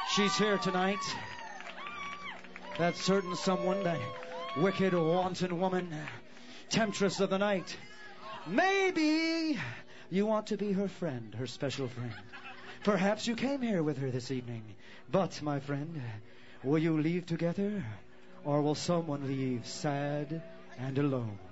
She's here tonight. That certain someone, that wicked, wanton woman, temptress of the night. Maybe you want to be her friend, her special friend. Perhaps you came here with her this evening. But, my friend, will you leave together, or will someone leave sad and alone?